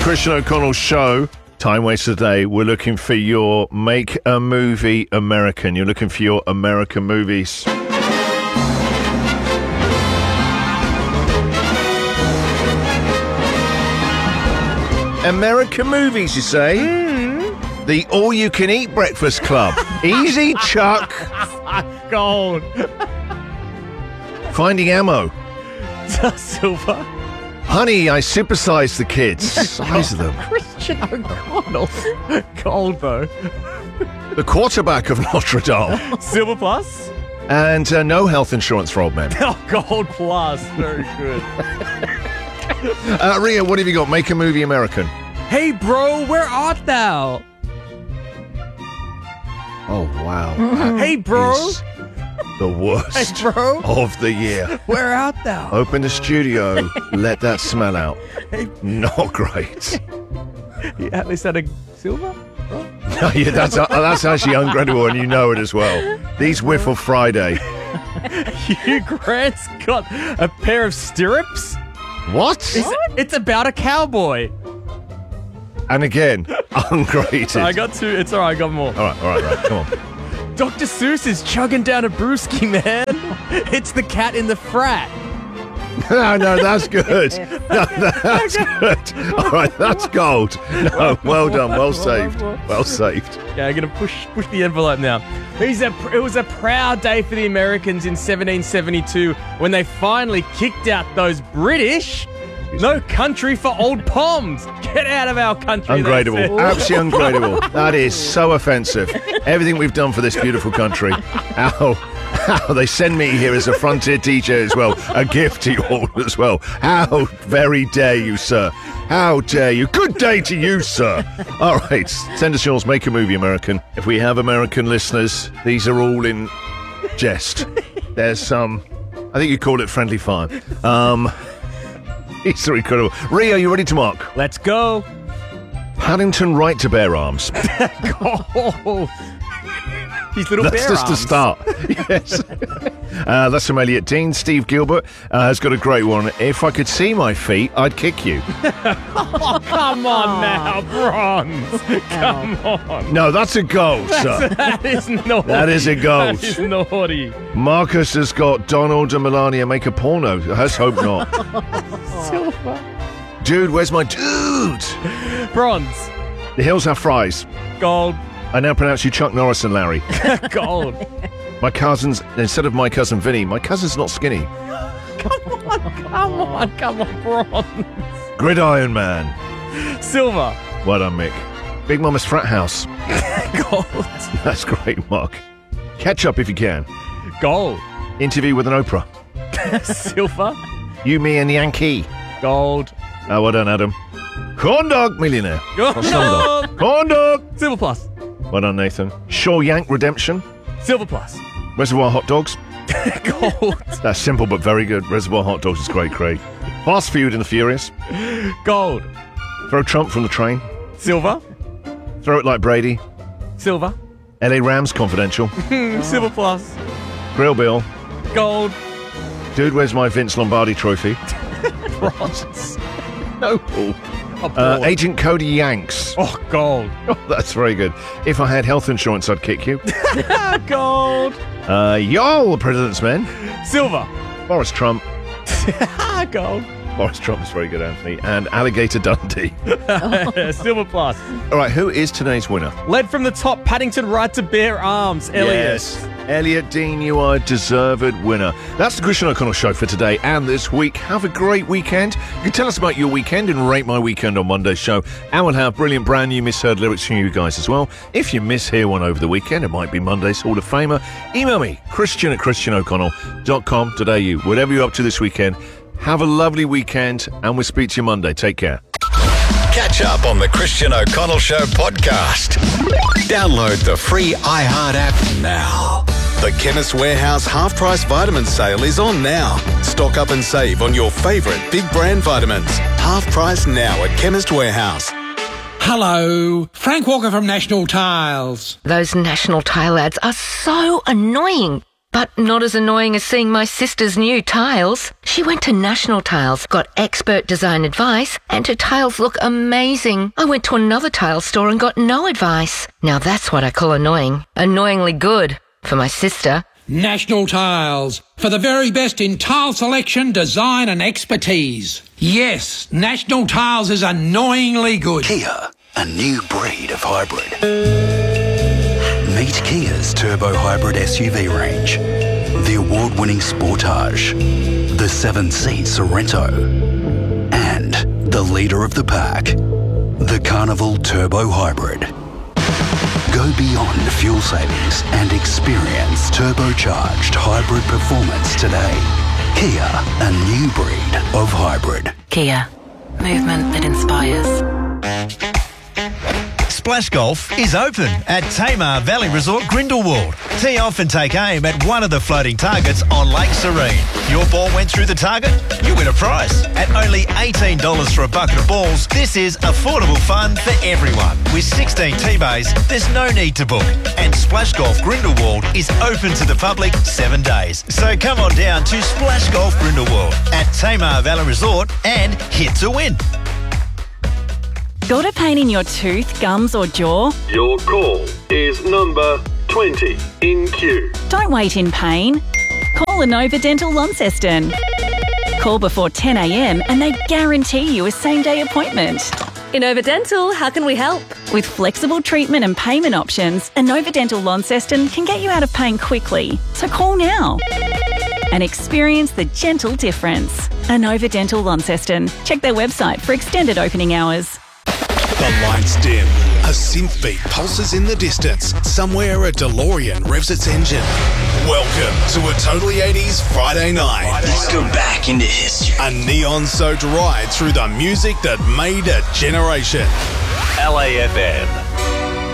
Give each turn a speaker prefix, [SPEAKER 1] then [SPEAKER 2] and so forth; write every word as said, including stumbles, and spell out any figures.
[SPEAKER 1] Christian O'Connell Show. Time Waster Today. We're looking for your Make a Movie American. You're looking for your American movies. American movies, you say? Mm. The All-You-Can-Eat Breakfast Club. Easy, Chuck.
[SPEAKER 2] Gold.
[SPEAKER 1] Finding Ammo.
[SPEAKER 2] Silver.
[SPEAKER 1] Honey, I supersized the kids. Size of them.
[SPEAKER 2] Christian O'Connell. Gold, though.
[SPEAKER 1] The Quarterback of Notre Dame.
[SPEAKER 2] Silver plus.
[SPEAKER 1] And uh, no health insurance for old men.
[SPEAKER 2] Oh, gold plus. Very good.
[SPEAKER 1] uh, Ria, what have you got? Make a Movie American.
[SPEAKER 2] Hey, bro, where art thou?
[SPEAKER 1] Oh, wow.
[SPEAKER 2] Hey, bro.
[SPEAKER 1] Is the worst
[SPEAKER 2] Hey, bro.
[SPEAKER 1] of the year.
[SPEAKER 2] Where art thou?
[SPEAKER 1] Open the studio. Let that smell out. Not great.
[SPEAKER 2] You at least had a silver?
[SPEAKER 1] No, yeah, that's uh, that's actually ungradable, and you know it as well. These Whiffle Friday.
[SPEAKER 2] Hugh Grant's got a pair of stirrups?
[SPEAKER 1] What?
[SPEAKER 2] It's, it's about a cowboy.
[SPEAKER 1] And again, ungraded.
[SPEAKER 2] I got two. It's all right. I got more.
[SPEAKER 1] All right, all right, all right. Come on.
[SPEAKER 2] Doctor Seuss is chugging down a brewski, man. It's the cat in the frat.
[SPEAKER 1] No, no, that's good. No, that's good. All right, that's gold. No, well done. Well saved. Well saved.
[SPEAKER 2] Yeah, I'm going to push push the envelope now. He's a, it was a proud day for the Americans in seventeen seventy-two when they finally kicked out those British. No country for old Poms. Get out of our country.
[SPEAKER 1] Ungradable. Absolutely ungradable. That is so offensive. Everything we've done for this beautiful country. Ow. How they send me here as a frontier teacher as well. A gift to you all as well. How very dare you, sir. How dare you. Good day to you, sir. All right. Send us yours. Make a Movie American. If we have American listeners, these are all in jest. There's some, I think you call it friendly fire. Um, these are incredible. Ria, are you ready to mark?
[SPEAKER 2] Let's go.
[SPEAKER 1] Paddington Right to Bear Arms.
[SPEAKER 2] Go. His little
[SPEAKER 1] That's
[SPEAKER 2] bear
[SPEAKER 1] just
[SPEAKER 2] arms.
[SPEAKER 1] the start. Yes. Uh, that's from Elliot Dean. Steve Gilbert uh, has got a great one. If I could see my feet, I'd kick you.
[SPEAKER 2] Oh, come on now, Bronze. Come on.
[SPEAKER 1] No, that's a goal, sir.
[SPEAKER 2] That is naughty.
[SPEAKER 1] That is a goal.
[SPEAKER 2] That is naughty.
[SPEAKER 1] Marcus has got Donald and Melania make a porno. Let's hope not.
[SPEAKER 2] Silver.
[SPEAKER 1] Dude, where's my dude?
[SPEAKER 2] Bronze.
[SPEAKER 1] The hills have fries.
[SPEAKER 2] Gold.
[SPEAKER 1] I now pronounce you Chuck Norris and Larry.
[SPEAKER 2] Gold.
[SPEAKER 1] My cousins, instead of my cousin Vinny, my cousin's not skinny.
[SPEAKER 2] Come on, come on, come on, Bronze.
[SPEAKER 1] Gridiron Man.
[SPEAKER 2] Silver.
[SPEAKER 1] Well done, Mick. Big Mama's Frat House.
[SPEAKER 2] Gold.
[SPEAKER 1] That's great, Mark. Catch up if you can.
[SPEAKER 2] Gold.
[SPEAKER 1] Interview with an Oprah.
[SPEAKER 2] Silver.
[SPEAKER 1] You, me, and the Yankee.
[SPEAKER 2] Gold.
[SPEAKER 1] Oh, well done, Adam. Corn Dog Millionaire.
[SPEAKER 2] Gold.
[SPEAKER 1] Or Slumdog. Corn Dog.
[SPEAKER 2] Silver plus.
[SPEAKER 1] Well done, Nathan. Shaw Yank Redemption.
[SPEAKER 2] Silver plus.
[SPEAKER 1] Reservoir Hot Dogs.
[SPEAKER 2] Gold.
[SPEAKER 1] That's simple but very good. Reservoir Hot Dogs is great, Craig. Fast Food and the Furious.
[SPEAKER 2] Gold.
[SPEAKER 1] Throw Trump from the train.
[SPEAKER 2] Silver.
[SPEAKER 1] Throw it like Brady.
[SPEAKER 2] Silver.
[SPEAKER 1] L A Rams Confidential.
[SPEAKER 2] Silver plus.
[SPEAKER 1] Grill Bill.
[SPEAKER 2] Gold.
[SPEAKER 1] Dude, where's my Vince Lombardi trophy?
[SPEAKER 2] Bronze.
[SPEAKER 1] No, Paul.
[SPEAKER 2] Oh,
[SPEAKER 1] Uh, Agent Cody Yanks.
[SPEAKER 2] oh, gold.
[SPEAKER 1] Oh, that's very good. If I had health insurance, I'd kick you.
[SPEAKER 2] Gold.
[SPEAKER 1] Uh, y'all, President's Men.
[SPEAKER 2] Silver.
[SPEAKER 1] Boris Trump.
[SPEAKER 2] Gold.
[SPEAKER 1] Boris Trump is very good, Anthony. And Alligator Dundee.
[SPEAKER 2] Silver plus.
[SPEAKER 1] All right, who is today's winner?
[SPEAKER 2] Led from the top, Paddington Right to Bear Arms. Elliot.
[SPEAKER 1] Yes. Elliot Dean, you are a deserved winner. That's the Christian O'Connell Show for today and this week. Have a great weekend. You can tell us about your weekend and rate my weekend on Monday's show. And we'll have brilliant brand new misheard lyrics from you guys as well. If you mishear one over the weekend, it might be Monday's Hall of Famer. Email me, Christian at christian o'connell dot com today. Whatever you're up to this weekend, have a lovely weekend and we'll speak to you Monday. Take care.
[SPEAKER 3] Catch up on the Christian O'Connell Show podcast. Download the free iHeart app now. The Chemist Warehouse half-price vitamin sale is on now. Stock up and save on your favourite big brand vitamins. Half price now at Chemist Warehouse.
[SPEAKER 4] Hello, Frank Walker from National Tiles.
[SPEAKER 5] Those National Tile ads are so annoying. But not as annoying as seeing my sister's new tiles. She went to National Tiles, got expert design advice, and her tiles look amazing. I went to another tile store and got no advice. Now that's what I call annoying. Annoyingly good for my sister.
[SPEAKER 4] National Tiles, for the very best in tile selection, design and expertise. Yes, National Tiles is annoyingly good.
[SPEAKER 3] Kia, a new breed of hybrid. Meet Kia's Turbo Hybrid S U V range. The award-winning Sportage, the seven-seat Sorento, and the leader of the pack, the Carnival Turbo Hybrid. Go beyond fuel savings and experience turbocharged hybrid performance today. Kia, a new breed of hybrid.
[SPEAKER 5] Kia. Movement that inspires.
[SPEAKER 6] Splash Golf is open at Tamar Valley Resort Grindelwald. Tee off and take aim at one of the floating targets on Lake Serene. Your ball went through the target, you win a prize. At only eighteen dollars for a bucket of balls, this is affordable fun for everyone. With sixteen tee bays, there's no need to book. And Splash Golf Grindelwald is open to the public seven days. So come on down to Splash Golf Grindelwald at Tamar Valley Resort and hit to win.
[SPEAKER 7] Got a pain in your tooth, gums or jaw?
[SPEAKER 8] Your call is number twenty in queue.
[SPEAKER 7] Don't wait in pain. Call Inova Dental Launceston. Call before ten a m and they guarantee you a same-day appointment.
[SPEAKER 9] Inova Dental, how can we help?
[SPEAKER 7] With flexible treatment and payment options, Inova Dental Launceston can get you out of pain quickly. So call now and experience the gentle difference. Inova Dental Launceston. Check their website for extended opening hours.
[SPEAKER 10] The lights dim. A synth beat pulses in the distance. Somewhere a DeLorean revs its engine. Welcome to a Totally eighties Friday night.
[SPEAKER 11] Let's go back into history.
[SPEAKER 10] A neon-soaked ride through the music that made a generation.
[SPEAKER 12] L A F M.